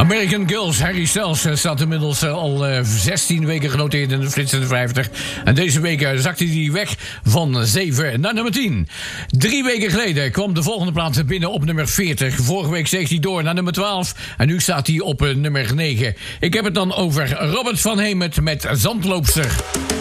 American Girls, Harry Styles staat inmiddels al 16 weken genoteerd in de Flits 50. En deze week zakte hij weg van 7 naar nummer 10. 3 weken geleden kwam de volgende plaats binnen op nummer 40. Vorige week steeg hij door naar nummer 12. En nu staat hij op nummer 9. Ik heb het dan over Robert van Hemert met Zandloopster.